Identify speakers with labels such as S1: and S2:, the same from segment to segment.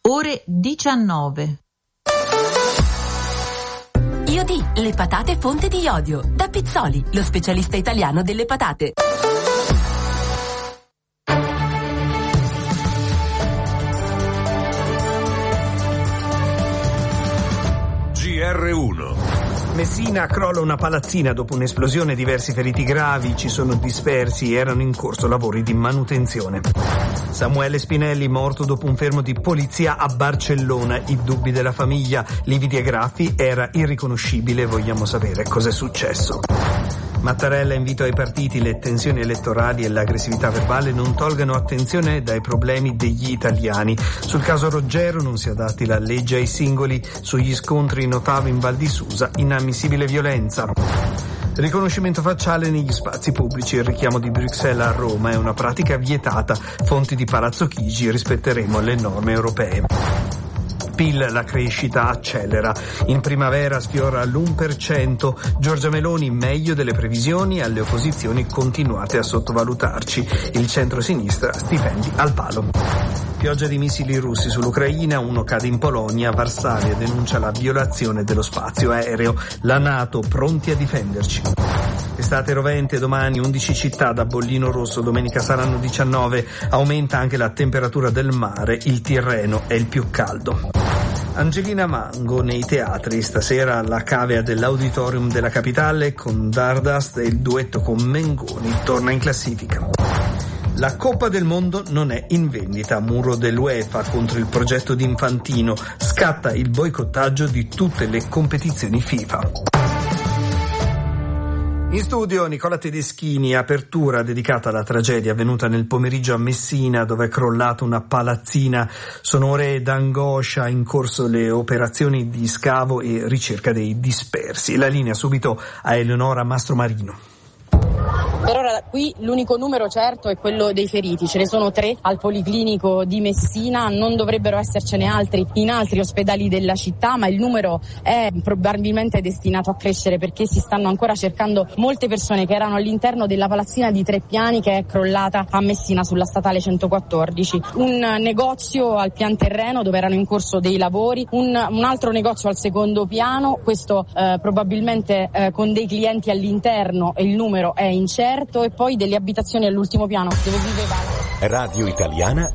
S1: ore 19.
S2: Iodi, le patate fonte di iodio. Da Pizzoli, lo specialista italiano delle patate.
S3: GR1.
S4: Messina crolla una palazzina dopo un'esplosione, diversi feriti gravi, ci sono dispersi, erano in corso lavori di manutenzione. Samuele Spinelli morto dopo un fermo di polizia a Barcellona, i dubbi della famiglia, Lividi Graffi era irriconoscibile, vogliamo sapere cos'è successo. Mattarella invito ai partiti, le tensioni elettorali e l'aggressività verbale non tolgano attenzione dai problemi degli italiani. Sul caso Roggero non si adatti la legge ai singoli, sugli scontri in Ottava in Val di Susa, inammissibile violenza. Riconoscimento facciale negli spazi pubblici, il richiamo di Bruxelles a Roma è una pratica vietata, fonti di Palazzo Chigi, rispetteremo le norme europee. PIL, la crescita accelera. In primavera sfiora l'1%. Giorgia Meloni meglio delle previsioni, alle opposizioni continuate a sottovalutarci. Il centro-sinistra stipendi al palo. Pioggia di missili russi sull'Ucraina, uno cade in Polonia, Varsavia denuncia la violazione dello spazio aereo. La NATO pronti a difenderci. Estate rovente, domani 11 città da bollino rosso, domenica saranno 19, aumenta anche la temperatura del mare, il Tirreno è il più caldo. Angelina Mango nei teatri, stasera la cavea dell'Auditorium della Capitale con Dardust e il duetto con Mengoni torna in classifica. La Coppa del Mondo non è in vendita, muro dell'UEFA contro il progetto di Infantino, scatta il boicottaggio di tutte le competizioni FIFA. In studio Nicola Tedeschini, apertura dedicata alla tragedia avvenuta nel pomeriggio a Messina dove è crollata una palazzina. Sono ore d'angoscia, in corso le operazioni di scavo e ricerca dei dispersi. La linea subito a Eleonora Mastromarino.
S5: Per ora qui l'unico numero certo è quello dei feriti, ce ne sono 3 al Policlinico di Messina, non dovrebbero essercene altri in altri ospedali della città, ma il numero è probabilmente destinato a crescere perché si stanno ancora cercando molte persone che erano all'interno della palazzina di 3 piani che è crollata a Messina sulla statale 114. Un negozio al pian terreno dove erano in corso dei lavori, un altro negozio al secondo piano, questo probabilmente con dei clienti all'interno e il numero è incerto, e poi delle abitazioni all'ultimo piano dove viveva.
S3: Radio Italiana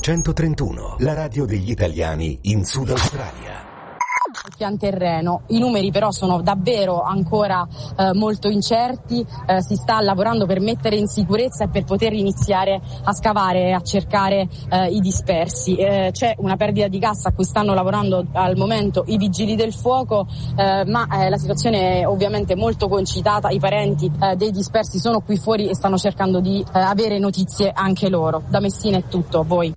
S3: 531, la radio degli italiani in Sud Australia.
S5: Al pian terreno. I numeri però sono davvero ancora molto incerti, si sta lavorando per mettere in sicurezza e per poter iniziare a scavare e a cercare i dispersi. C'è una perdita di gas a cui stanno lavorando al momento i vigili del fuoco, ma la situazione è ovviamente molto concitata, i parenti dei dispersi sono qui fuori e stanno cercando di avere notizie anche loro. Da Messina è tutto, a voi.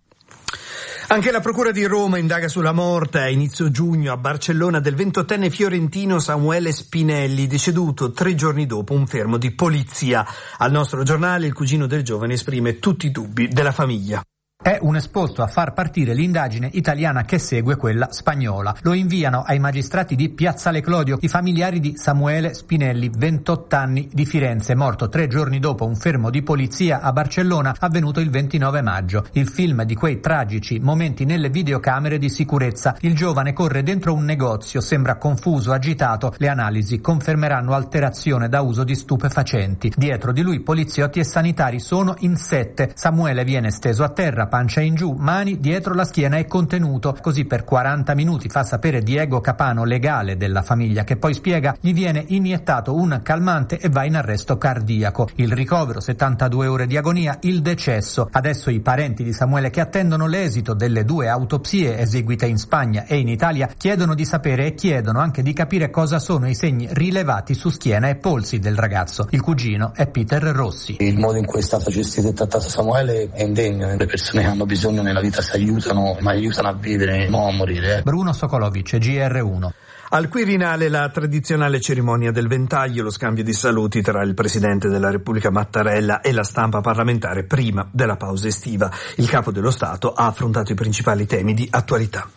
S4: Anche la Procura di Roma indaga sulla morte a inizio giugno a Barcellona del 28enne fiorentino Samuele Spinelli, deceduto 3 giorni dopo un fermo di polizia. Al nostro giornale il cugino del giovane esprime tutti i dubbi della famiglia.
S6: È un esposto a far partire l'indagine italiana che segue quella spagnola. Lo inviano ai magistrati di Piazzale Clodio i familiari di Samuele Spinelli, 28 anni, di Firenze, morto 3 giorni dopo un fermo di polizia a Barcellona avvenuto il 29 maggio. Il film di quei tragici momenti nelle videocamere di sicurezza. Il giovane corre dentro un negozio, sembra confuso, agitato. Le analisi confermeranno alterazione da uso di stupefacenti. Dietro di lui poliziotti e sanitari sono in 7. Samuele viene steso a terra, pancia in giù, mani dietro la schiena e contenuto. Così per 40 minuti, fa sapere Diego Capano, legale della famiglia, che poi spiega gli viene iniettato un calmante e va in arresto cardiaco. Il ricovero, 72 ore di agonia, il decesso. Adesso i parenti di Samuele, che attendono l'esito delle 2 autopsie eseguite in Spagna e in Italia, chiedono di sapere e chiedono anche di capire cosa sono i segni rilevati su schiena e polsi del ragazzo. Il cugino è Peter Rossi.
S7: Il modo in cui è stato gestito e trattato Samuele è indegno. Le persone che hanno bisogno nella vita si aiutano, ma aiutano a vivere, non a morire.
S6: Bruno Sokolovic, GR1.
S4: Al Quirinale la tradizionale cerimonia del ventaglio, lo scambio di saluti tra il Presidente della Repubblica Mattarella e la stampa parlamentare prima della pausa estiva. Il Capo dello Stato ha affrontato i principali temi di attualità.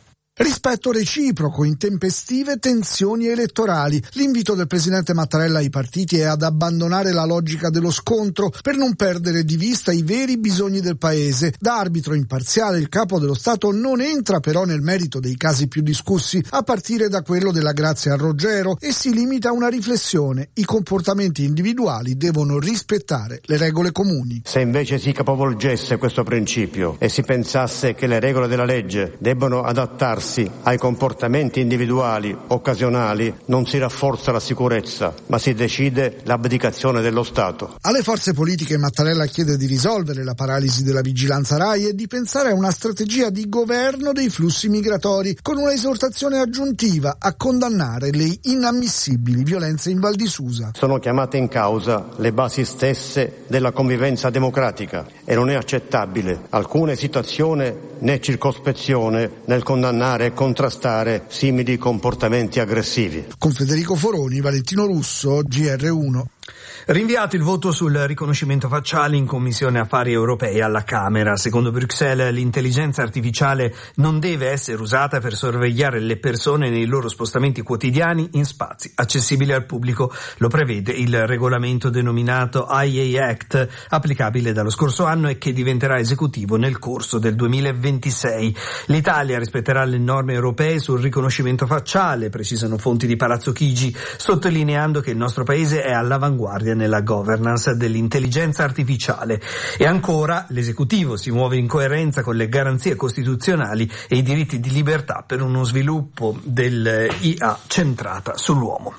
S8: Rispetto reciproco, intempestive tensioni elettorali. L'invito del presidente Mattarella ai partiti è ad abbandonare la logica dello scontro per non perdere di vista i veri bisogni del paese. Da arbitro imparziale il capo dello Stato non entra però nel merito dei casi più discussi, a partire da quello della Grazia Roggero, e si limita a una riflessione: i comportamenti individuali devono rispettare le regole comuni.
S9: Se invece si capovolgesse questo principio e si pensasse che le regole della legge debbano adattarsi ai comportamenti individuali occasionali, non si rafforza la sicurezza, ma si decide l'abdicazione dello Stato.
S8: Alle forze politiche Mattarella chiede di risolvere la paralisi della vigilanza RAI e di pensare a una strategia di governo dei flussi migratori, con una esortazione aggiuntiva a condannare le inammissibili violenze in Val di Susa.
S9: Sono chiamate in causa le basi stesse della convivenza democratica e non è accettabile alcuna esitazione né circospezione nel condannare e contrastare simili comportamenti aggressivi.
S8: Con Federico Foroni, Valentino Russo, GR1.
S4: Rinviato il voto sul riconoscimento facciale in Commissione Affari Europei alla Camera. Secondo Bruxelles, l'intelligenza artificiale non deve essere usata per sorvegliare le persone nei loro spostamenti quotidiani in spazi accessibili al pubblico. Lo prevede il regolamento denominato IA Act, applicabile dallo scorso anno e che diventerà esecutivo nel corso del 2026. L'Italia rispetterà le norme europee sul riconoscimento facciale, precisano fonti di Palazzo Chigi, sottolineando che il nostro paese è all'avanguardia nella governance dell'intelligenza artificiale. E ancora, l'esecutivo si muove in coerenza con le garanzie costituzionali e i diritti di libertà per uno sviluppo dell'IA centrata sull'uomo.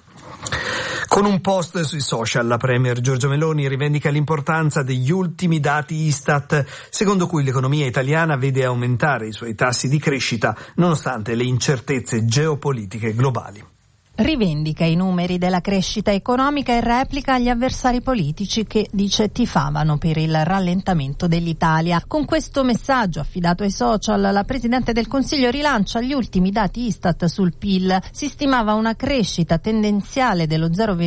S4: Con un post sui social, la premier Giorgia Meloni rivendica l'importanza degli ultimi dati Istat, secondo cui l'economia italiana vede aumentare i suoi tassi di crescita nonostante le incertezze geopolitiche globali.
S1: Rivendica i numeri della crescita economica e replica agli avversari politici che, dice, tifavano per il rallentamento dell'Italia. Con questo messaggio affidato ai social, la Presidente del Consiglio rilancia gli ultimi dati Istat sul PIL. Si stimava una crescita tendenziale dello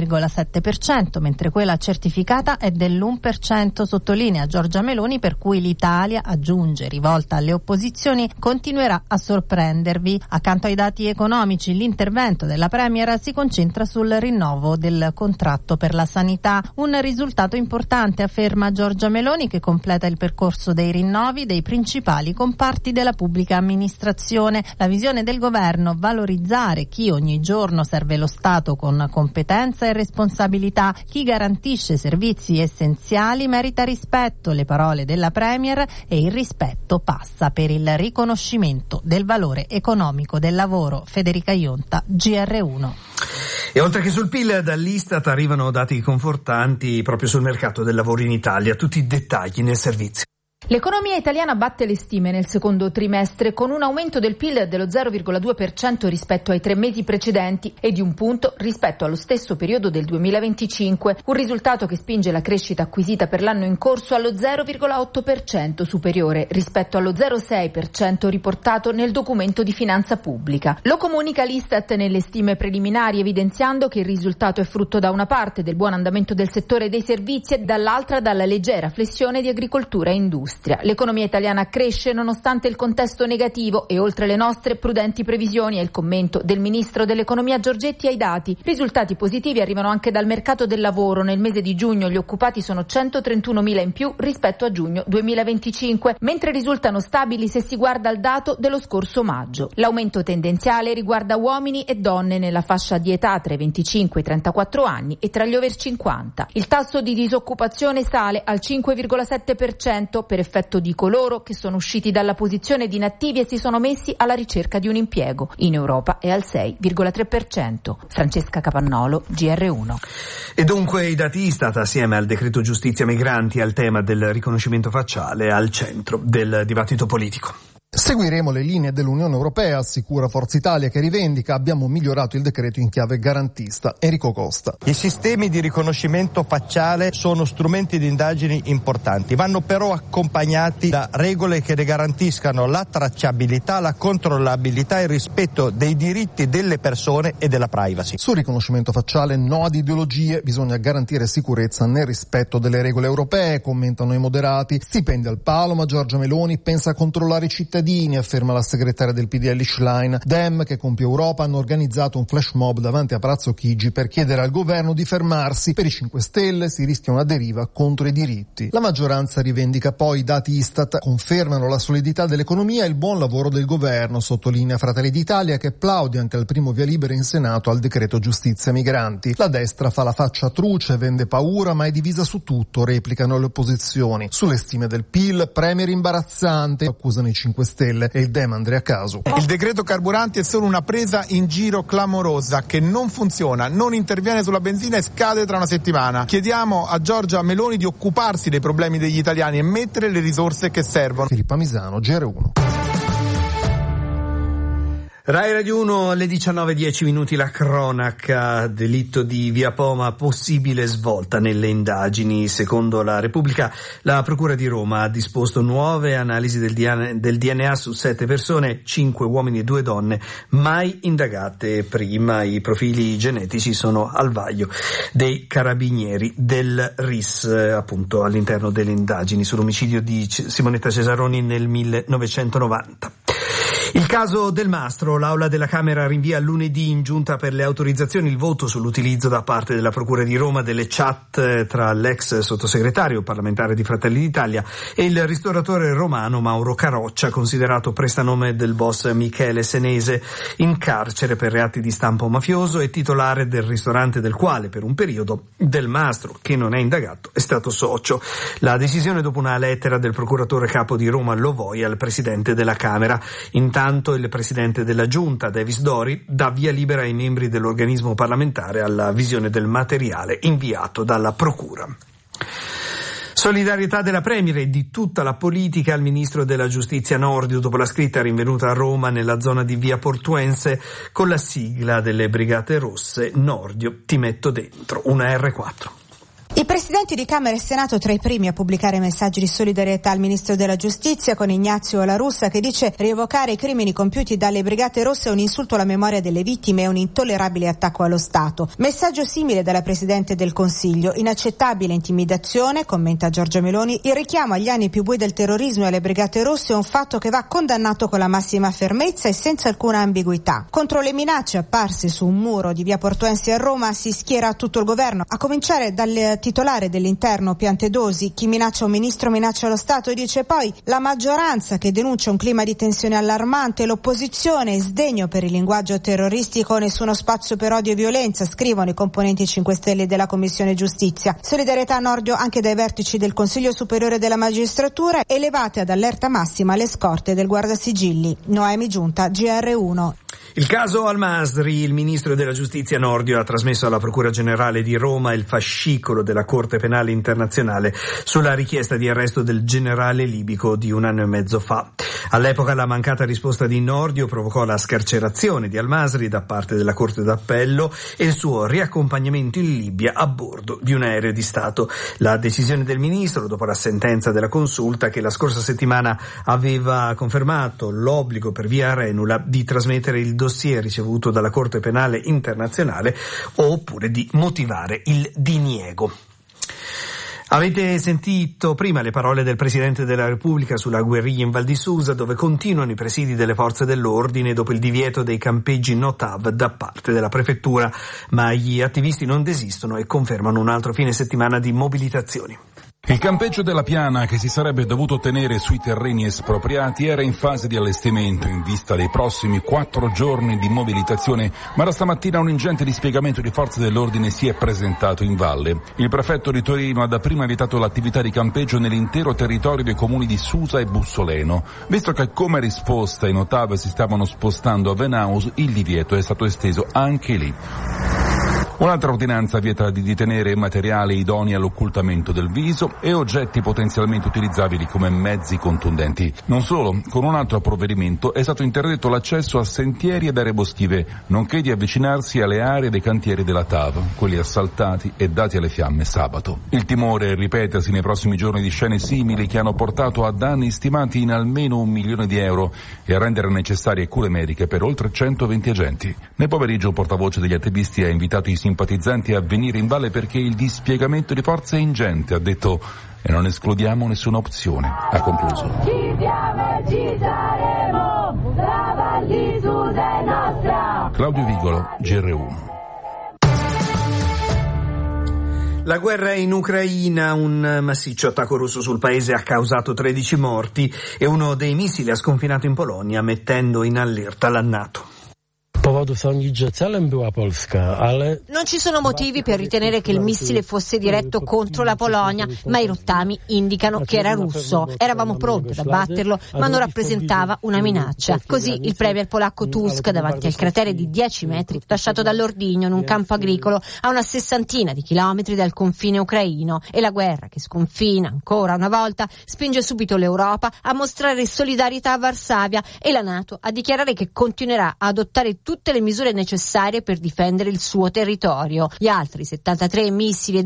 S1: 0,7%, mentre quella certificata è dell'1%, sottolinea Giorgia Meloni, per cui l'Italia, aggiunge, rivolta alle opposizioni, continuerà a sorprendervi. Accanto ai dati economici, l'intervento della Premier si concentra sul rinnovo del contratto per la sanità. Un risultato importante, afferma Giorgia Meloni, che completa il percorso dei rinnovi dei principali comparti della pubblica amministrazione. La visione del governo: valorizzare chi ogni giorno serve lo Stato con competenza e responsabilità. Chi garantisce servizi essenziali merita rispetto. Le parole della Premier, e il rispetto passa per il riconoscimento del valore economico del lavoro. Federica Ionta, GR1.
S4: E oltre che sul PIL, dall'Istat arrivano dati confortanti proprio sul mercato del lavoro in Italia. Tutti i dettagli nel servizio.
S10: L'economia italiana batte le stime nel secondo trimestre, con un aumento del PIL dello 0,2% rispetto ai 3 mesi precedenti e di 1 punto rispetto allo stesso periodo del 2025, un risultato che spinge la crescita acquisita per l'anno in corso allo 0,8%, superiore rispetto allo 0,6% riportato nel documento di finanza pubblica. Lo comunica l'Istat nelle stime preliminari, evidenziando che il risultato è frutto da una parte del buon andamento del settore dei servizi e dall'altra dalla leggera flessione di agricoltura e industria. L'economia italiana cresce nonostante il contesto negativo e, oltre le nostre prudenti previsioni, è il commento del ministro dell'economia Giorgetti ai dati. Risultati positivi arrivano anche dal mercato del lavoro. Nel mese di giugno gli occupati sono 131.000 in più rispetto a giugno 2025, mentre risultano stabili se si guarda al dato dello scorso maggio. L'aumento tendenziale riguarda uomini e donne nella fascia di età tra i 25 e i 34 anni e tra gli over 50. Il tasso di disoccupazione sale al 5,7% per effetto di coloro che sono usciti dalla posizione di inattivi e si sono messi alla ricerca di un impiego. In Europa è al 6,3%. Francesca Capannolo, GR1.
S4: E dunque i dati Istat, assieme al decreto giustizia migranti e al tema del riconoscimento facciale, al centro del dibattito politico.
S11: Seguiremo le linee dell'Unione Europea, assicura Forza Italia, che rivendica: abbiamo migliorato il decreto in chiave garantista. Enrico Costa.
S12: I sistemi di riconoscimento facciale sono strumenti di indagini importanti, vanno però accompagnati da regole che ne garantiscano la tracciabilità, la controllabilità e il rispetto dei diritti delle persone e della privacy.
S11: Sul riconoscimento facciale no ad ideologie, bisogna garantire sicurezza nel rispetto delle regole europee, commentano i moderati. Stipendi al palo, ma Giorgia Meloni pensa a controllare i cittadini. Salvini, afferma la segretaria del PDL Schlein. Dem, che compie Europa, hanno organizzato un flash mob davanti a Palazzo Chigi per chiedere al governo di fermarsi. Per i 5 Stelle si rischia una deriva contro i diritti. La maggioranza rivendica poi i dati Istat, confermano la solidità dell'economia e il buon lavoro del governo, sottolinea Fratelli d'Italia, che plaude anche al primo via libera in Senato al decreto giustizia migranti. La destra fa la faccia truce, vende paura, ma è divisa su tutto, replicano le opposizioni. Sulle stime del PIL, premier imbarazzante, accusano i 5 Stelle e il Dem Andrea Casu.
S13: Il decreto carburanti è solo una presa in giro clamorosa che non funziona, non interviene sulla benzina e scade tra una settimana. Chiediamo a Giorgia Meloni di occuparsi dei problemi degli italiani e mettere le risorse che servono.
S11: Filippa Misano, GR1.
S4: Rai Radio 1 alle 19:10 la cronaca, delitto di Via Poma, possibile svolta nelle indagini. Secondo la Repubblica, la Procura di Roma ha disposto nuove analisi del DNA su 7 persone, 5 uomini e 2 donne, mai indagate prima. I profili genetici sono al vaglio dei carabinieri del RIS, appunto all'interno delle indagini sull'omicidio di Simonetta Cesaroni nel 1990. Il caso Del Mastro, l'Aula della Camera rinvia a lunedì in giunta per le autorizzazioni il voto sull'utilizzo da parte della Procura di Roma delle chat tra l'ex sottosegretario parlamentare di Fratelli d'Italia e il ristoratore romano Mauro Caroccia, considerato prestanome del boss Michele Senese, in carcere per reati di stampo mafioso e titolare del ristorante del quale per un periodo Del Mastro, che non è indagato, è stato socio. La decisione dopo una lettera del procuratore capo di Roma Lovoi al presidente della Camera. Intanto il presidente della Giunta, Davis Dori, dà via libera ai membri dell'organismo parlamentare alla visione del materiale inviato dalla Procura. Solidarietà della Premier e di tutta la politica al ministro della Giustizia Nordio dopo la scritta rinvenuta a Roma nella zona di Via Portuense con la sigla delle Brigate Rosse: Nordio ti metto dentro, una R4.
S14: I presidenti di Camera e Senato tra i primi a pubblicare messaggi di solidarietà al ministro della Giustizia, con Ignazio La Russa che dice: rievocare i crimini compiuti dalle Brigate Rosse è un insulto alla memoria delle vittime e un intollerabile attacco allo Stato. Messaggio simile dalla Presidente del Consiglio: inaccettabile intimidazione, commenta Giorgia Meloni, il richiamo agli anni più bui del terrorismo e alle Brigate Rosse è un fatto che va condannato con la massima fermezza e senza alcuna ambiguità. Contro le minacce apparse su un muro di Via Portuense a Roma si schiera tutto il governo, a cominciare dal titolare dell'interno Piantedosi: chi minaccia un ministro minaccia lo Stato, e dice poi la maggioranza che denuncia un clima di tensione allarmante, l'opposizione sdegno per il linguaggio terroristico, nessuno spazio per odio e violenza, scrivono i componenti 5 Stelle della Commissione Giustizia. Solidarietà a Nordio anche dai vertici del Consiglio Superiore della Magistratura, elevate ad allerta massima le scorte del Guardasigilli. Noemi Giunta, GR1.
S4: Il caso Al-Masri, il ministro della Giustizia Nordio ha trasmesso alla Procura Generale di Roma il fascicolo della Corte Penale Internazionale sulla richiesta di arresto del generale libico di 1 anno e mezzo fa. All'epoca la mancata risposta di Nordio provocò la scarcerazione di Al-Masri da parte della Corte d'Appello e il suo riaccompagnamento in Libia a bordo di un aereo di Stato. La decisione del ministro, dopo la sentenza della Consulta che la scorsa settimana aveva confermato l'obbligo per via Renula di trasmettere il dossier ricevuto dalla Corte Penale Internazionale oppure di motivare il diniego. Avete sentito prima le parole del Presidente della Repubblica sulla guerriglia in Val di Susa, dove continuano i presidi delle forze dell'ordine dopo il divieto dei campeggi no-TAV da parte della Prefettura, ma gli attivisti non desistono e confermano un altro fine settimana di mobilitazioni.
S15: Il campeggio della Piana, che si sarebbe dovuto tenere sui terreni espropriati, era in fase di allestimento in vista dei prossimi 4 giorni di mobilitazione, ma da stamattina un ingente dispiegamento di forze dell'ordine si è presentato in valle. Il prefetto di Torino ha dapprima vietato l'attività di campeggio nell'intero territorio dei comuni di Susa e Bussoleno. Visto che come risposta i notav si stavano spostando a Venaus, il divieto è stato esteso anche lì. Un'altra ordinanza vieta di detenere materiali idonei all'occultamento del viso e oggetti potenzialmente utilizzabili come mezzi contundenti. Non solo, con un altro provvedimento è stato interdetto l'accesso a sentieri ed aree boschive, nonché di avvicinarsi alle aree dei cantieri della TAV, quelli assaltati e dati alle fiamme sabato. Il timore è ripetersi nei prossimi giorni di scene simili che hanno portato a danni stimati in almeno €1 milione e a rendere necessarie cure mediche per oltre 120 agenti. Nel pomeriggio un portavoce degli attivisti ha invitato i simpatizzanti a venire in valle perché il dispiegamento di forze è ingente, ha detto, e non escludiamo nessuna opzione, ha concluso.
S16: Ci siamo e ci saremo.
S15: Milano, GR1.
S4: La guerra in Ucraina, un massiccio attacco russo sul paese ha causato 13 morti e uno dei missili ha sconfinato in Polonia, mettendo in allerta la NATO.
S16: Non ci sono motivi per ritenere che il missile fosse diretto contro la Polonia, ma i rottami indicano che era russo. Eravamo pronti ad abbatterlo, ma non rappresentava una minaccia. Così il premier polacco Tusk, davanti al cratere di 10 metri lasciato dall'ordigno in un campo agricolo a una 60 di chilometri dal confine ucraino. E la guerra che sconfina ancora una volta spinge subito l'Europa a mostrare solidarietà a Varsavia e la NATO a dichiarare che continuerà a adottare tutte le misure necessarie per difendere il suo territorio. Gli altri 73 missili e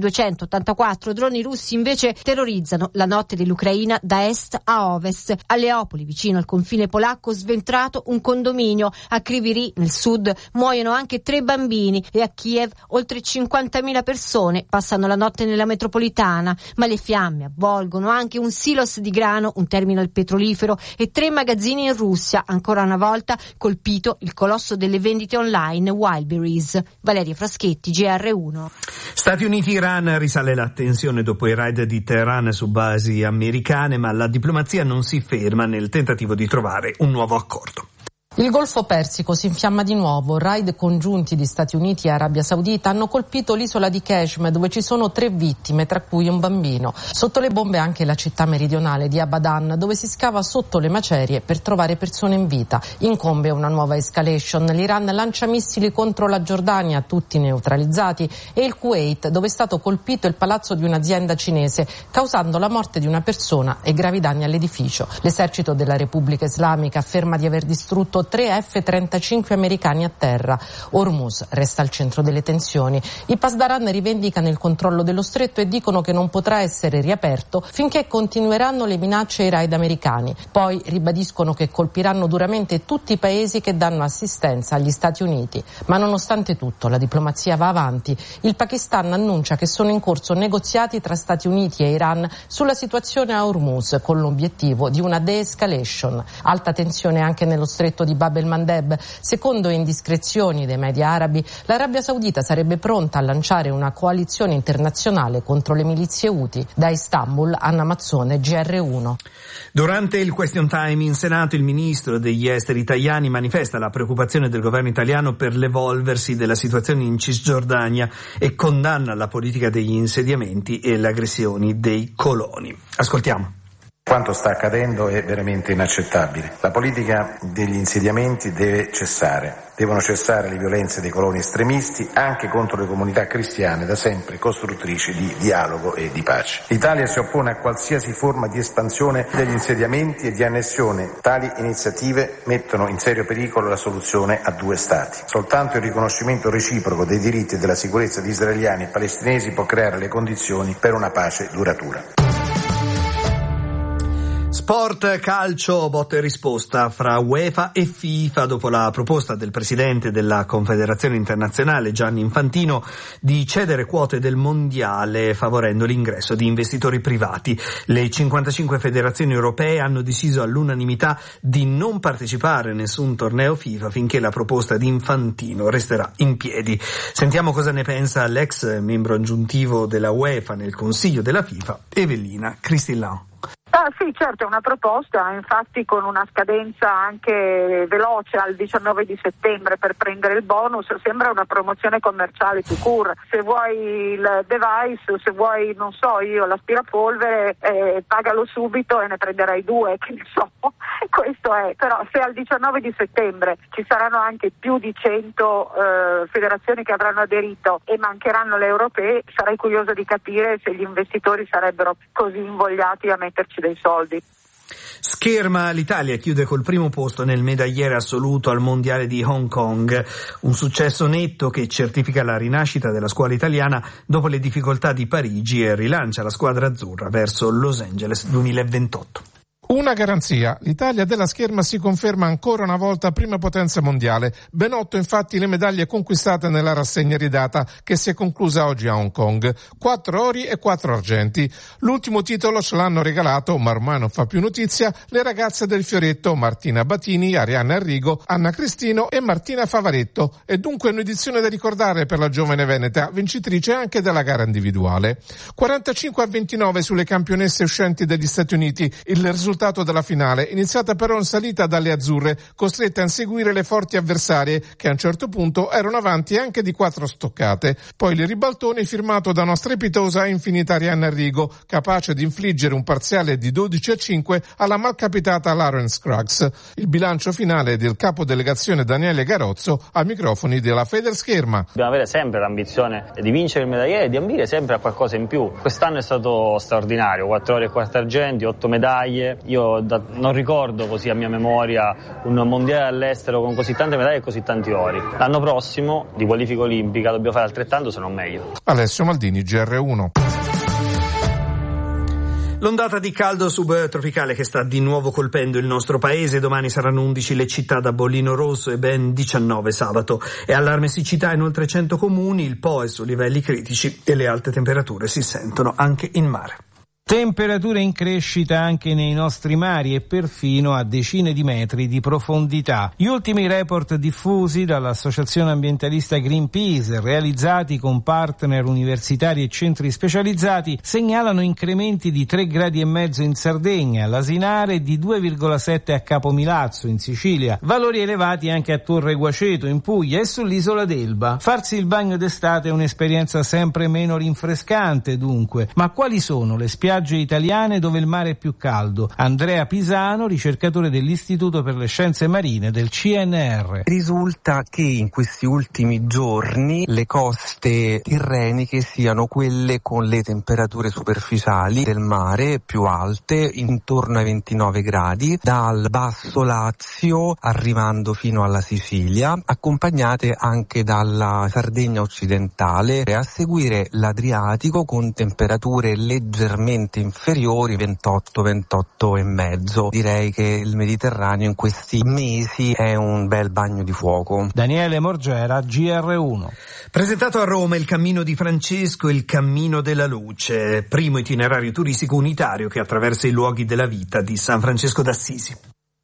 S16: 284 droni russi invece terrorizzano la notte dell'Ucraina da est a ovest. A Leopoli, vicino al confine polacco, sventrato un condominio. A Kryvyi nel sud muoiono anche 3 bambini e a Kiev oltre 50.000 persone passano la notte nella metropolitana. Ma le fiamme avvolgono anche un silos di grano, un terminal petrolifero e 3 magazzini in Russia. Ancora una volta colpito il colosso delle vendite online Wildberries. Valeria Fraschetti, GR1.
S4: Stati Uniti-Iran, risale la tensione dopo i raid di Teheran su basi americane, ma la diplomazia non si ferma nel tentativo di trovare un nuovo accordo.
S17: Il Golfo Persico si infiamma di nuovo. Raid congiunti di Stati Uniti e Arabia Saudita hanno colpito l'isola di Kashmir, dove ci sono 3 vittime, tra cui un bambino. Sotto le bombe anche la città meridionale di Abadan, dove si scava sotto le macerie per trovare persone in vita. Incombe una nuova escalation. L'Iran lancia missili contro la Giordania, tutti neutralizzati, e il Kuwait, dove è stato colpito il palazzo di un'azienda cinese, causando la morte di una persona e gravi danni all'edificio. L'esercito della Repubblica Islamica afferma di aver distrutto 3 F-35 americani a terra. Hormuz resta al centro delle tensioni. I Pasdaran rivendicano il controllo dello stretto e dicono che non potrà essere riaperto finché continueranno le minacce ai raid americani. Poi ribadiscono che colpiranno duramente tutti i paesi che danno assistenza agli Stati Uniti. Ma nonostante tutto la diplomazia va avanti. Il Pakistan annuncia che sono in corso negoziati tra Stati Uniti e Iran sulla situazione a Hormuz con l'obiettivo di una de-escalation. Alta tensione anche nello stretto di Bab el-Mandeb. Secondo indiscrezioni dei media arabi, l'Arabia Saudita sarebbe pronta a lanciare una coalizione internazionale contro le milizie Houthi. Da Istanbul, Anna Mazzone, GR1.
S4: Durante il question time in Senato, il ministro degli esteri Tajani manifesta la preoccupazione del governo italiano per l'evolversi della situazione in Cisgiordania e condanna la politica degli insediamenti e le aggressioni dei coloni. Ascoltiamo.
S18: Quanto sta accadendo è veramente inaccettabile. La politica degli insediamenti deve cessare. Devono cessare le violenze dei coloni estremisti anche contro le comunità cristiane, da sempre costruttrici di dialogo e di pace. L'Italia si oppone a qualsiasi forma di espansione degli insediamenti e di annessione. Tali iniziative mettono in serio pericolo la soluzione a 2 Stati. Soltanto il riconoscimento reciproco dei diritti e della sicurezza di israeliani e palestinesi può creare le condizioni per una pace duratura.
S4: Sport, calcio, botta e risposta fra UEFA e FIFA dopo la proposta del presidente della Confederazione Internazionale Gianni Infantino di cedere quote del mondiale favorendo l'ingresso di investitori privati. Le 55 federazioni europee hanno deciso all'unanimità di non partecipare a nessun torneo FIFA finché la proposta di Infantino resterà in piedi. Sentiamo cosa ne pensa l'ex membro aggiuntivo della UEFA nel Consiglio della FIFA, Evelina Cristillan.
S19: Sì, certo, è una proposta, infatti con una scadenza anche veloce al 19 di settembre per prendere il bonus, sembra una promozione commerciale tout court. Se vuoi il device, se vuoi, non so io, l'aspirapolvere, pagalo subito e ne prenderai 2, che ne so. Questo è, però se al 19 di settembre ci saranno anche più di 100 federazioni che avranno aderito e mancheranno le europee, sarei curiosa di capire se gli investitori sarebbero così invogliati a metterci dei soldi.
S4: Scherma, l'Italia chiude col primo posto nel medagliere assoluto al mondiale di Hong Kong, un successo netto che certifica la rinascita della scuola italiana dopo le difficoltà di Parigi e rilancia la squadra azzurra verso Los Angeles 2028.
S20: Una garanzia, l'Italia della scherma si conferma ancora una volta prima potenza mondiale, ben 8 infatti le medaglie conquistate nella rassegna ridata che si è conclusa oggi a Hong Kong, 4 ori e 4 argenti. L'ultimo titolo ce l'hanno regalato, ma ormai non fa più notizia, le ragazze del Fioretto Martina Batini, Arianna Arrigo, Anna Cristino e Martina Favaretto, e dunque un'edizione da ricordare per la giovane veneta, vincitrice anche della gara individuale. 45-29 sulle campionesse uscenti degli Stati Uniti, il risultato della finale, iniziata però in salita dalle azzurre, costrette a inseguire le forti avversarie che a un certo punto erano avanti anche di 4 stoccate. Poi il ribaltone firmato da una strepitosa e infinita Arianna Arrigo, capace di infliggere un parziale di 12-5 alla malcapitata Lauren Scruggs. Il bilancio finale del capo delegazione Daniele Garozzo ai microfoni della Federscherma.
S21: Dobbiamo avere sempre l'ambizione di vincere il medagliere e di ambire sempre a qualcosa in più. Quest'anno è stato straordinario, 4 ori e 4 argenti, 8 medaglie. Io non ricordo così a mia memoria un mondiale all'estero con così tante medaglie e così tanti ori. L'anno prossimo, di qualifica olimpica, dobbiamo fare altrettanto, se non meglio.
S20: Alessio Maldini, GR1.
S4: L'ondata di caldo subtropicale che sta di nuovo colpendo il nostro paese. Domani saranno 11 le città da bollino rosso e ben 19 sabato. E allarme siccità in oltre 100 comuni, il Po è su livelli critici e le alte temperature si sentono anche in mare.
S22: Temperature in crescita anche nei nostri mari e perfino a decine di metri di profondità. Gli ultimi report diffusi dall'associazione ambientalista Greenpeace, realizzati con partner universitari e centri specializzati, segnalano incrementi di 3,5 gradi in Sardegna, all'Asinare e di 2,7 a Capomilazzo in Sicilia, valori elevati anche a Torre Guaceto in Puglia e sull'isola d'Elba. Farsi il bagno d'estate è un'esperienza sempre meno rinfrescante dunque, ma quali sono le spiagge italiane dove il mare è più caldo? Andrea Pisano, ricercatore dell'Istituto per le Scienze Marine del CNR.
S23: Risulta che in questi ultimi giorni le coste tirreniche siano quelle con le temperature superficiali del mare più alte, intorno ai 29 gradi, dal basso Lazio arrivando fino alla Sicilia, accompagnate anche dalla Sardegna occidentale, e a seguire l'Adriatico con temperature leggermente inferiori, 28 e mezzo. Direi che il Mediterraneo in questi mesi è un bel bagno di fuoco.
S22: Daniele Morgera, GR1.
S4: Presentato a Roma il Cammino di Francesco, il Cammino della Luce, primo itinerario turistico unitario che attraversa i luoghi della vita di San Francesco d'Assisi.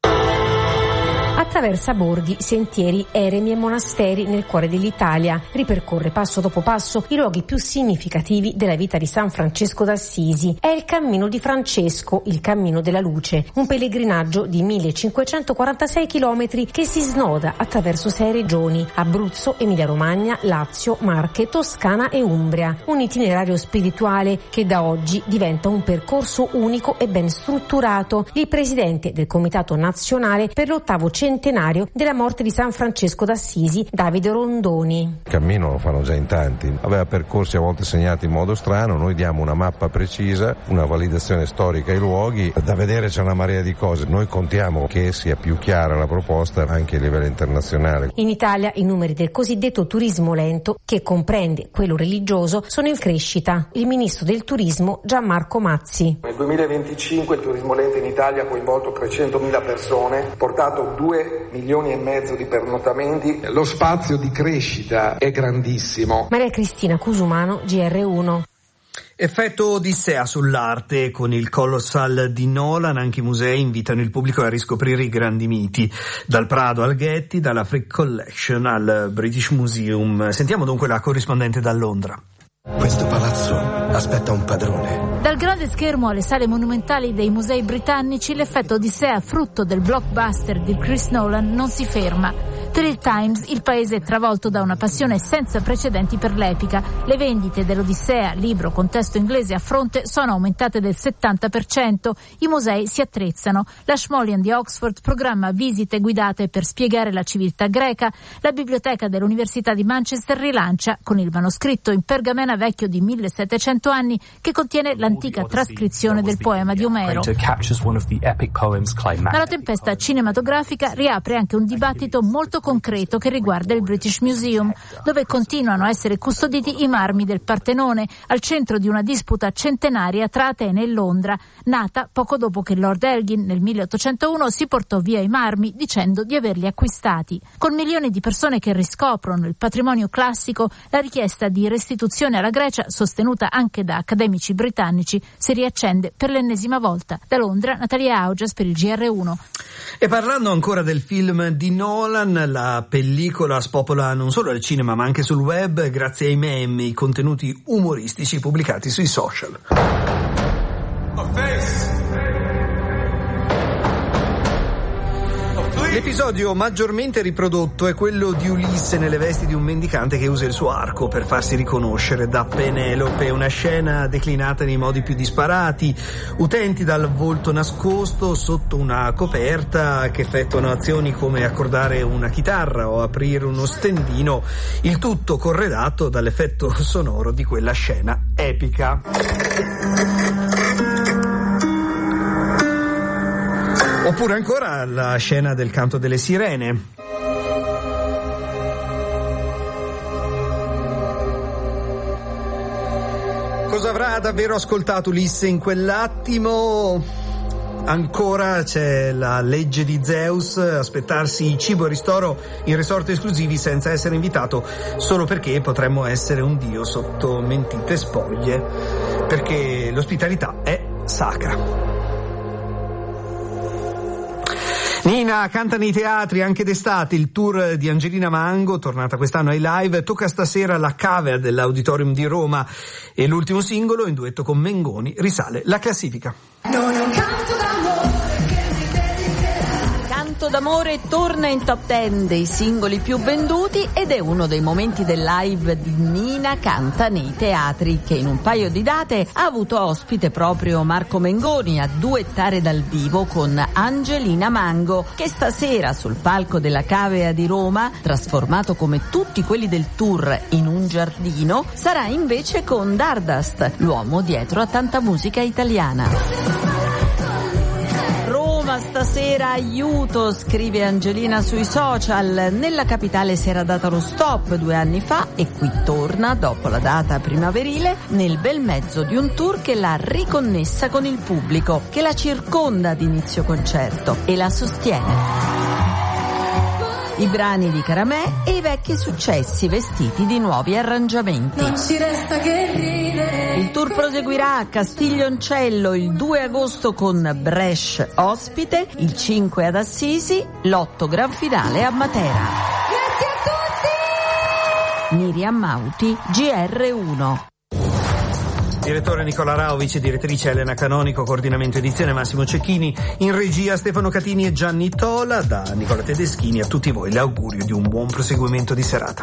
S24: Attraversa borghi, sentieri, eremi e monasteri nel cuore dell'Italia. Ripercorre passo dopo passo i luoghi più significativi della vita di San Francesco d'Assisi. È il Cammino di Francesco, il Cammino della Luce, un pellegrinaggio di 1546 chilometri che si snoda attraverso 6 regioni: Abruzzo, Emilia-Romagna, Lazio, Marche, Toscana e Umbria. Un itinerario spirituale che da oggi diventa un percorso unico e ben strutturato. Il presidente del Comitato Nazionale per l'8º centenario della morte di San Francesco d'Assisi, Davide Rondoni.
S25: Il cammino lo fanno già in tanti, aveva percorsi a volte segnati in modo strano, noi diamo una mappa precisa, una validazione storica ai luoghi, da vedere c'è una marea di cose, noi contiamo che sia più chiara la proposta anche a livello internazionale.
S24: In Italia i numeri del cosiddetto turismo lento, che comprende quello religioso, sono in crescita. Il ministro del turismo Gianmarco Mazzi.
S26: Nel 2025 il turismo lento in Italia ha coinvolto 300.000 persone, portato 2,5 milioni di pernottamenti. Lo spazio di crescita è grandissimo.
S24: Maria Cristina Cusumano, GR1.
S4: Effetto Odissea sull'arte. Con il Colossal di Nolan anche i musei invitano il pubblico a riscoprire i grandi miti, dal Prado al Getty, dalla Frick Collection al British Museum. Sentiamo dunque la corrispondente da Londra.
S27: Questo palazzo aspetta un padrone.
S28: Dal grande schermo alle sale monumentali dei musei britannici, l'effetto Odissea, frutto del blockbuster di Chris Nolan, non si ferma. Per il Times il paese è travolto da una passione senza precedenti per l'epica. Le vendite dell'Odissea, libro con testo inglese a fronte, sono aumentate del 70%. I musei si attrezzano. L'Ashmolean di Oxford programma visite guidate per spiegare la civiltà greca. La biblioteca dell'Università di Manchester rilancia con il manoscritto in pergamena vecchio di 1700 anni che contiene l'antica trascrizione del poema di Omero. Ma la tempesta cinematografica riapre anche un dibattito molto molto concreto che riguarda il British Museum, dove continuano a essere custoditi i marmi del Partenone, al centro di una disputa centenaria tra Atene e Londra, nata poco dopo che Lord Elgin nel 1801 si portò via i marmi dicendo di averli acquistati. Con milioni di persone che riscoprono il patrimonio classico, la richiesta di restituzione alla Grecia, sostenuta anche da accademici britannici, si riaccende per l'ennesima volta. Da Londra, Natalia Augias per il GR1.
S4: E parlando ancora del film di Nolan, la pellicola spopola non solo al cinema ma anche sul web grazie ai meme, i contenuti umoristici pubblicati sui social. L'episodio maggiormente riprodotto è quello di Ulisse nelle vesti di un mendicante che usa il suo arco per farsi riconoscere da Penelope, una scena declinata nei modi più disparati, utenti dal volto nascosto sotto una coperta che effettuano azioni come accordare una chitarra o aprire uno stendino, il tutto corredato dall'effetto sonoro di quella scena epica. Oppure ancora la scena del canto delle sirene. Cosa avrà davvero ascoltato Ulisse in quell'attimo? Ancora c'è la legge di Zeus, aspettarsi cibo e ristoro in resort esclusivi senza essere invitato solo perché potremmo essere un dio sotto mentite spoglie, perché l'ospitalità è sacra. Nina canta nei teatri anche d'estate, il tour di Angelina Mango, tornata quest'anno ai live, tocca stasera la cover dell'Auditorium di Roma e l'ultimo singolo, in duetto con Mengoni, risale la classifica.
S1: Canto d'amore torna in top 10 dei singoli più venduti ed è uno dei momenti del live di Nina canta nei teatri, che in un paio di date ha avuto ospite proprio Marco Mengoni a duettare dal vivo con Angelina Mango, che stasera sul palco della Cavea di Roma, trasformato come tutti quelli del tour in un giardino, sarà invece con Dardust, l'uomo dietro a tanta musica italiana. Stasera aiuto, scrive Angelina sui social. Nella capitale si era data lo stop 2 anni fa e qui torna dopo la data primaverile nel bel mezzo di un tour che l'ha riconnessa con il pubblico, che la circonda ad inizio concerto e la sostiene. I brani di Caramè e i vecchi successi vestiti di nuovi arrangiamenti.
S2: Non ci resta che ridere.
S1: Il tour proseguirà a Castiglioncello il 2 agosto con Brescia ospite, il 5 ad Assisi, l'8 gran finale a Matera.
S2: Grazie a tutti!
S1: Miriam Mauti, GR1.
S4: Direttore Nicola Raovic, direttrice Elena Canonico, coordinamento edizione Massimo Cecchini, in regia Stefano Catini e Gianni Tola. Da Nicola Tedeschini a tutti voi l'augurio di un buon proseguimento di serata.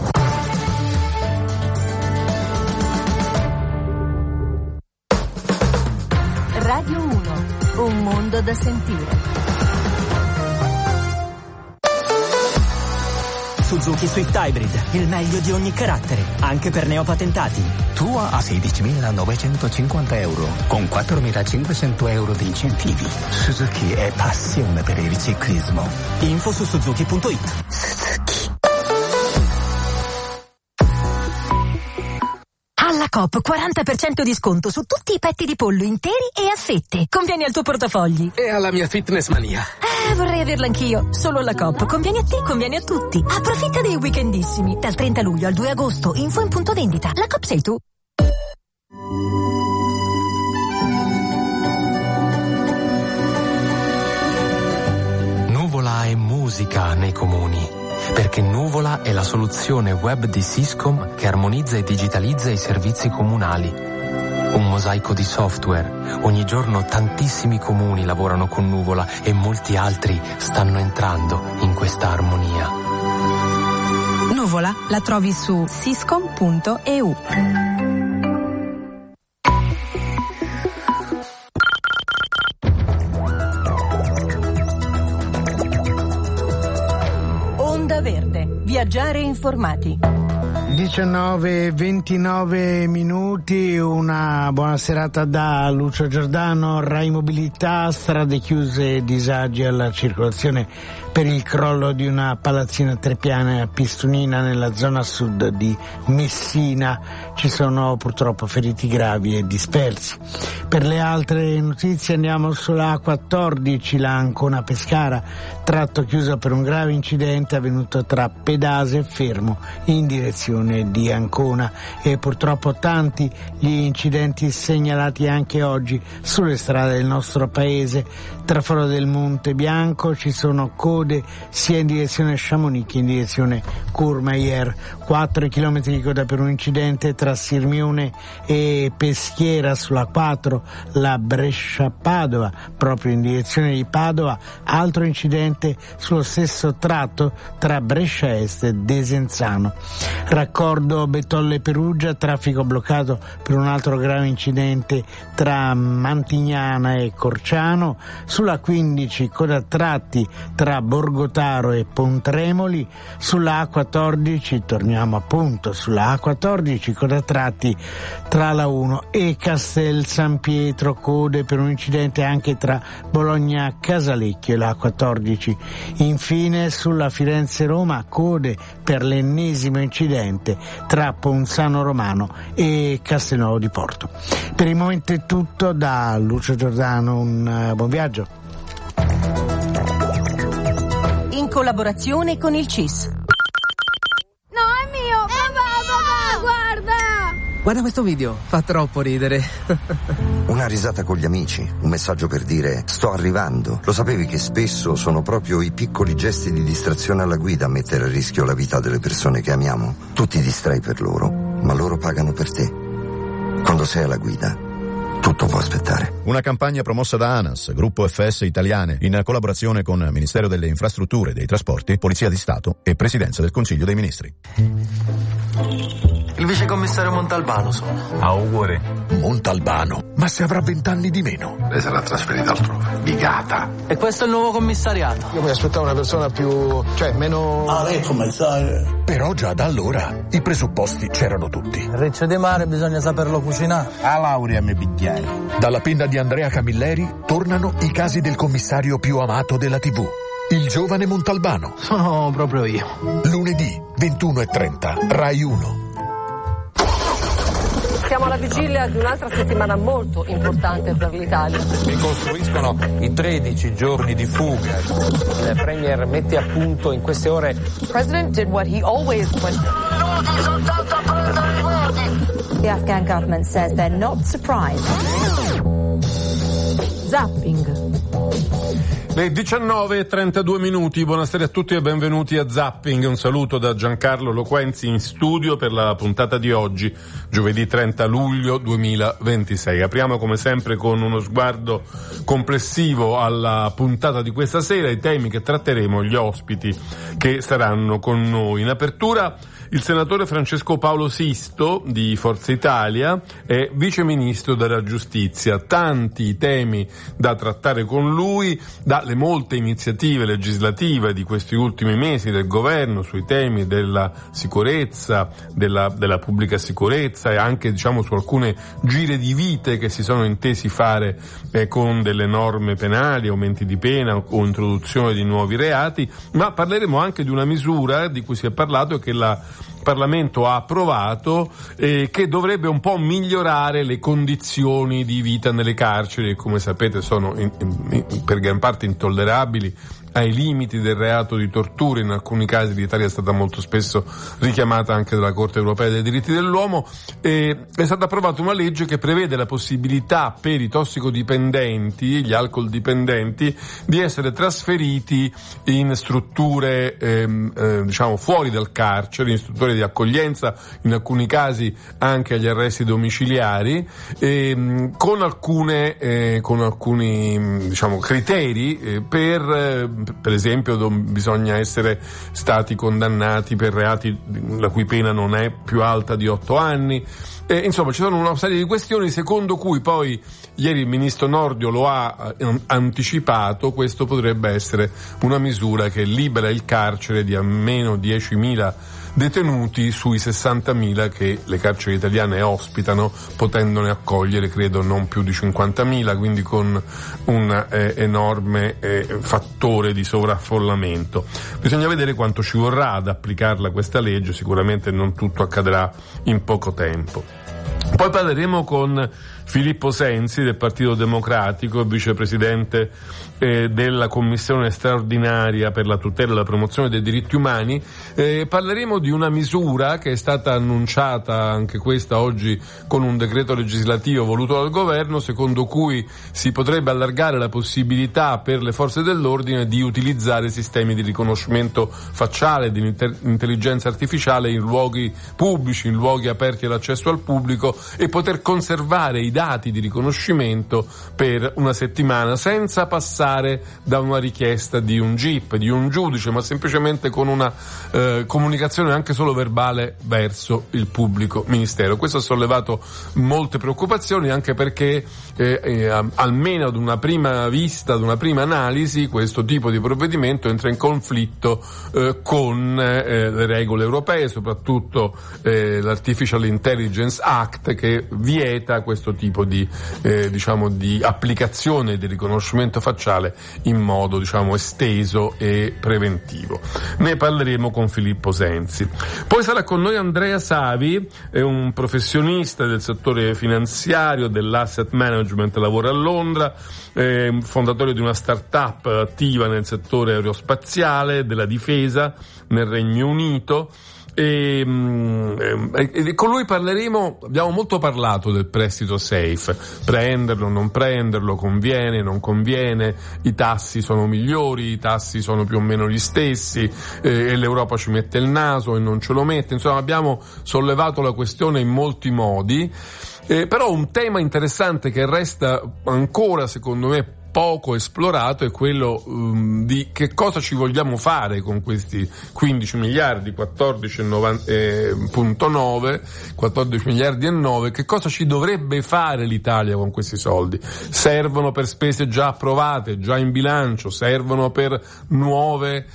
S3: Radio 1, un mondo da sentire.
S5: Suzuki Swift Hybrid, il meglio di ogni carattere, anche per neopatentati.
S6: Tua a 16.950 euro, con 4.500 euro di incentivi. Suzuki è passione per il ciclismo.
S5: Info su suzuki.it.
S6: Suzuki.
S3: Alla Coop 40% di sconto su tutti i petti di pollo interi e a fette. Conviene al tuo portafogli.
S6: E alla mia fitness mania.
S3: Vorrei averla anch'io. Solo alla Coop. Conviene a te, conviene a tutti. Approfitta dei weekendissimi. Dal 30 luglio al 2 agosto. Info in punto vendita. La Coop sei tu.
S7: Nuvola è musica nei comuni, perché Nuvola è la soluzione web di Syscom che armonizza e digitalizza i servizi comunali. Un mosaico di software. Ogni giorno tantissimi comuni lavorano con Nuvola e molti altri stanno entrando in questa armonia.
S3: Nuvola la trovi su syscom.eu. Onda Verde. Viaggiare informati.
S8: 19:29, una buona serata da Lucio Giordano. Rai Mobilità, strade chiuse e disagi alla circolazione per il crollo di una palazzina trepiana a Pistunina nella zona sud di Messina. Ci sono purtroppo feriti gravi e dispersi. Per le altre notizie andiamo sulla A14, la Ancona-Pescara, tratto chiuso per un grave incidente avvenuto tra Pedase e Fermo in direzione di Ancona, e purtroppo tanti gli incidenti segnalati anche oggi sulle strade del nostro paese. Tra Foro del Monte Bianco ci sono code sia in direzione Chamonix che in direzione Courmayeur, 4 km di coda per un incidente tra Sirmione e Peschiera sulla 4, la Brescia-Padova proprio in direzione di Padova, altro incidente sullo stesso tratto tra Brescia Est e Desenzano. Raccordo Betolle-Perugia, traffico bloccato per un altro grave incidente tra Mantignana e Corciano. Sulla 15 coda tratti tra Borgotaro e Pontremoli. Sulla A14 torniamo appunto sulla A14 coda tratti tra la 1 e Castel San Pietro, code per un incidente anche tra Bologna Casalecchio e la A14. Infine sulla Firenze-Roma, code per l'ennesimo incidente tra Ponzano Romano e Castelnuovo di Porto. Per il momento è tutto da Lucio Giordano, un buon viaggio.
S3: In collaborazione con il CIS.
S2: No, è mio! Papà, guarda!
S9: Guarda questo video, fa troppo ridere.
S10: Una risata con gli amici, un messaggio per dire sto arrivando. Lo sapevi che spesso sono proprio i piccoli gesti di distrazione alla guida a mettere a rischio la vita delle persone che amiamo? Tu ti distrai per loro, ma loro pagano per te. Quando sei alla guida, tutto può aspettare.
S11: Una campagna promossa da ANAS, Gruppo FS Italiane, in collaborazione con Ministero delle Infrastrutture e dei Trasporti, Polizia di Stato e Presidenza del Consiglio dei Ministri.
S12: Il vicecommissario Montalbano sono.
S13: Auguri. Montalbano? Ma se avrà 20 anni di meno.
S12: Lei sarà trasferita altrove. Bigata. E questo è il nuovo commissariato.
S26: Io mi aspettavo una persona più... meno...
S13: Ah, lei è commissario. Però già da allora i presupposti c'erano tutti.
S12: Recce di mare bisogna saperlo cucinare.
S13: A laurea mi bicchiai. Dalla penna di Andrea Camilleri tornano i casi del commissario più amato della TV. Il giovane Montalbano.
S12: Sono proprio io.
S13: Lunedì 21:30, Rai 1.
S14: Siamo alla vigilia di un'altra settimana molto importante per l'Italia.
S15: Si costruiscono i 13 giorni di fuga.
S14: Il Premier mette a punto in queste ore. The President did what he always went.
S29: The Afghan government says they're not surprised.
S1: Zapping.
S30: Le 19:32, buonasera a tutti e benvenuti a Zapping. Un saluto da Giancarlo Loquenzi in studio per la puntata di oggi, giovedì 30 luglio 2026. Apriamo come sempre con uno sguardo complessivo alla puntata di questa sera, i temi che tratteremo, gli ospiti che saranno con noi. In apertura il senatore Francesco Paolo Sisto di Forza Italia è viceministro della giustizia. Tanti temi da trattare con lui, dalle molte iniziative legislative di questi ultimi mesi del governo sui temi della sicurezza, della pubblica sicurezza e anche su alcune gire di vite che si sono intesi fare con delle norme penali, aumenti di pena o introduzione di nuovi reati, ma parleremo anche di una misura di cui si è parlato e che la Parlamento ha approvato che dovrebbe un po' migliorare le condizioni di vita nelle carceri che, come sapete, sono per gran parte intollerabili, ai limiti del reato di tortura. In alcuni casi l'Italia è stata molto spesso richiamata anche dalla Corte Europea dei Diritti dell'Uomo. È stata approvata una legge che prevede la possibilità per i tossicodipendenti, gli alcol dipendenti, di essere trasferiti in strutture fuori dal carcere, in strutture di accoglienza, in alcuni casi anche agli arresti domiciliari, con alcuni criteri per esempio bisogna essere stati condannati per reati la cui pena non è più alta di 8 anni. Insomma, ci sono una serie di questioni secondo cui poi ieri il ministro Nordio lo ha anticipato. Questo potrebbe essere una misura che libera il carcere di almeno 10.000 detenuti sui 60.000 che le carceri italiane ospitano, potendone accogliere credo non più di 50.000, quindi con un enorme fattore di sovraffollamento. Bisogna vedere quanto ci vorrà ad applicarla questa legge, sicuramente non tutto accadrà in poco tempo. Poi parleremo con Filippo Sensi del Partito Democratico, vicepresidente della Commissione straordinaria per la tutela e la promozione dei diritti umani. Parleremo di una misura che è stata annunciata anche questa oggi con un decreto legislativo voluto dal governo, secondo cui si potrebbe allargare la possibilità per le forze dell'ordine di utilizzare sistemi di riconoscimento facciale, di intelligenza artificiale in luoghi pubblici, in luoghi aperti all'accesso al pubblico, e poter conservare i dati di riconoscimento per una settimana senza passare da una richiesta di un GIP, di un giudice, ma semplicemente con una comunicazione anche solo verbale verso il pubblico ministero. Questo ha sollevato molte preoccupazioni, anche perché almeno ad una prima vista, ad una prima analisi, questo tipo di provvedimento entra in conflitto con le regole europee, soprattutto l'Artificial Intelligence Act, che vieta questo tipo di applicazione di riconoscimento facciale in modo esteso e preventivo. Ne parleremo con Filippo Sensi. Poi sarà con noi Andrea Savi, è un professionista del settore finanziario, dell'asset management, lavora a Londra, è fondatore di una start-up attiva nel settore aerospaziale, della difesa nel Regno Unito. E con lui parleremo, abbiamo molto parlato del prestito safe, prenderlo, non prenderlo, conviene, non conviene, i tassi sono migliori, i tassi sono più o meno gli stessi, e l'Europa ci mette il naso e non ce lo mette, insomma abbiamo sollevato la questione in molti modi, però un tema interessante che resta ancora secondo me poco esplorato è quello di che cosa ci vogliamo fare con questi 15 miliardi, 14 miliardi e 9, che cosa ci dovrebbe fare l'Italia con questi soldi? Servono per spese già approvate, già in bilancio, servono per nuove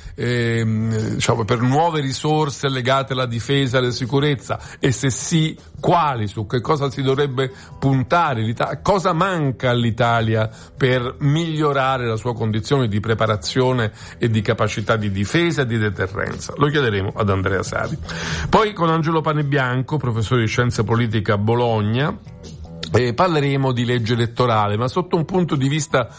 S30: per nuove risorse legate alla difesa e alla sicurezza, e se sì, quali? Su che cosa si dovrebbe puntare? Cosa manca all'Italia per migliorare la sua condizione di preparazione e di capacità di difesa e di deterrenza? Lo chiederemo ad Andrea Savi. Poi con Angelo Panebianco, professore di scienza politica a Bologna, parleremo di legge elettorale, ma sotto un punto di vista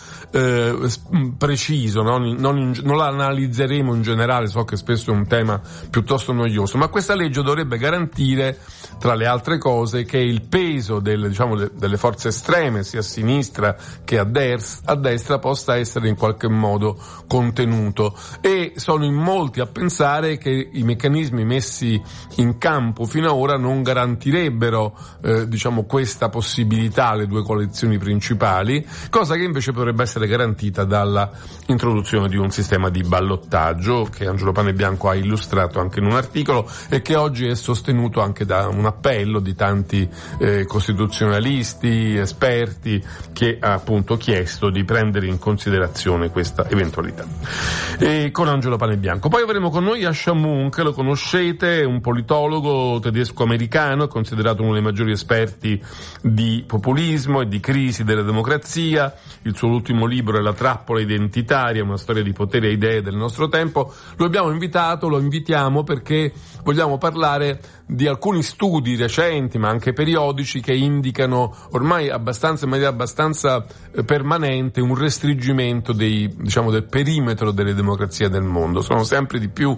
S30: preciso, non la analizzeremo in generale, so che spesso è un tema piuttosto noioso, ma questa legge dovrebbe garantire, tra le altre cose, che il peso delle forze estreme, sia a sinistra che a destra, possa essere in qualche modo contenuto, e sono in molti a pensare che i meccanismi messi in campo fino ad ora non garantirebbero questa possibilità alle due coalizioni principali, cosa che invece potrebbe essere garantita dalla introduzione di un sistema di ballottaggio che Angelo Panebianco ha illustrato anche in un articolo e che oggi è sostenuto anche da un appello di tanti costituzionalisti, esperti, che ha appunto chiesto di prendere in considerazione questa eventualità. E con Angelo Panebianco. Poi avremo con noi Yascha Mounk, che lo conoscete, è un politologo tedesco-americano, è considerato uno dei maggiori esperti di populismo e di crisi della democrazia. Il suo ultimo libro è La trappola identitaria, una storia di potere e idee del nostro tempo. Lo invitiamo perché vogliamo parlare di alcuni studi recenti, ma anche periodici, che indicano ormai in maniera abbastanza permanente un restringimento del perimetro delle democrazie del mondo. Sono sempre di più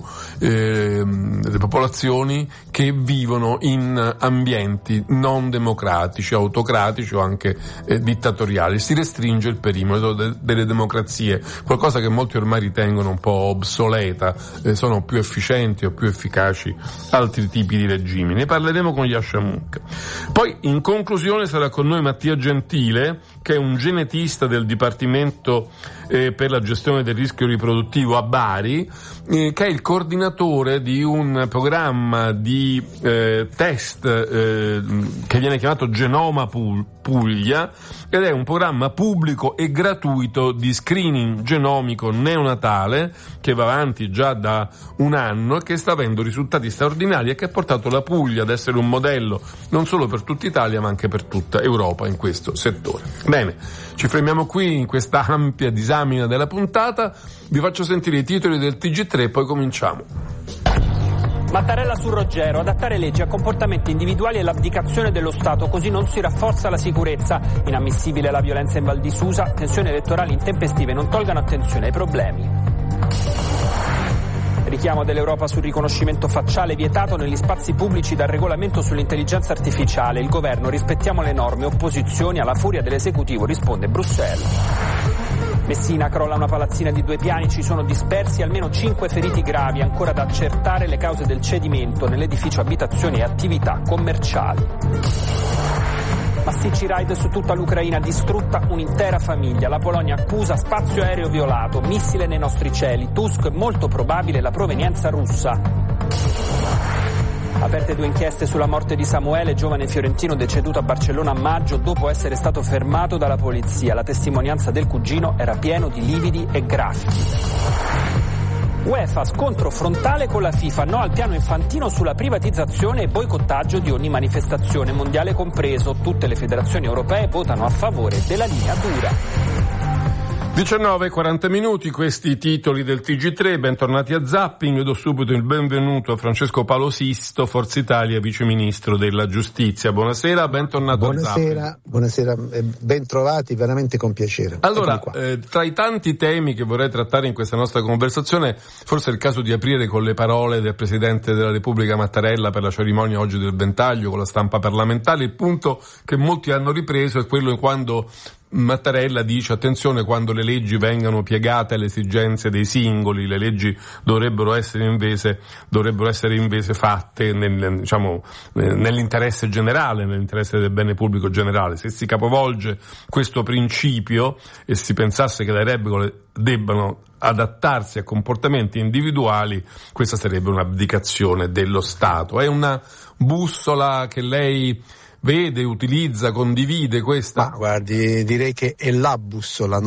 S30: le popolazioni che vivono in ambienti non democratici, autocratici o anche dittatoriali. Si restringe il perimetro delle democrazie, qualcosa che molti ormai ritengono un po' obsoleta, sono più efficienti o più efficaci altri tipi di regimi. Ne parleremo con Yascha Mounk. Poi in conclusione sarà con noi Mattia Gentile, che è un genetista del Dipartimento per la gestione del rischio riproduttivo a Bari, che è il coordinatore di un programma di test che viene chiamato Genoma Puglia, ed è un programma pubblico e gratuito di screening genomico neonatale che va avanti già da un anno e che sta avendo risultati straordinari e che ha portato la Puglia ad essere un modello non solo per tutta Italia ma anche per tutta Europa in questo settore. Bene, ci fermiamo qui in questa ampia disamina della puntata, vi faccio sentire i titoli del TG3 e poi cominciamo.
S16: Mattarella su Roggero, adattare leggi a comportamenti individuali e l'abdicazione dello Stato, così non si rafforza la sicurezza. Inammissibile la violenza in Val di Susa, tensioni elettorali intempestive non tolgano attenzione ai problemi. Richiamo dell'Europa sul riconoscimento facciale vietato negli spazi pubblici dal regolamento sull'intelligenza artificiale. Il governo, rispettiamo le norme, opposizioni alla furia dell'esecutivo, risponde Bruxelles. Messina, crolla una palazzina di 2 piani, ci sono dispersi almeno 5 feriti gravi, ancora da accertare le cause del cedimento nell'edificio abitazioni e attività commerciali. Massicci raid su tutta l'Ucraina, distrutta un'intera famiglia. La Polonia accusa spazio aereo violato, missile nei nostri cieli. Tusk, molto probabile la provenienza russa. Aperte 2 inchieste sulla morte di Samuele, giovane fiorentino deceduto a Barcellona a maggio dopo essere stato fermato dalla polizia. La testimonianza del cugino era pieno di lividi e grafici. UEFA, scontro frontale con la FIFA, no al piano infantino sulla privatizzazione e boicottaggio di ogni manifestazione, mondiale compreso. Tutte le federazioni europee votano a favore della linea dura.
S30: 19:40, questi i titoli del TG3, bentornati a Zapping, do subito il benvenuto a Francesco Paolo Sisto, Forza Italia, Vice Ministro della Giustizia. Buonasera, bentornato a Zapping.
S17: Buonasera, ben trovati, veramente con piacere.
S30: Allora, tra i tanti temi che vorrei trattare in questa nostra conversazione, forse è il caso di aprire con le parole del Presidente della Repubblica Mattarella per la cerimonia oggi del Ventaglio con la stampa parlamentare. Il punto che molti hanno ripreso è quello quando Mattarella dice: attenzione, quando le leggi vengano piegate alle esigenze dei singoli, le leggi dovrebbero essere invece fatte nell'interesse generale, nell'interesse del bene pubblico generale. Se si capovolge questo principio e si pensasse che le regole debbano adattarsi a comportamenti individuali, questa sarebbe un'abdicazione dello Stato. È una bussola che lei vede, utilizza, condivide questa?
S17: Ma guardi, direi che è la bussola,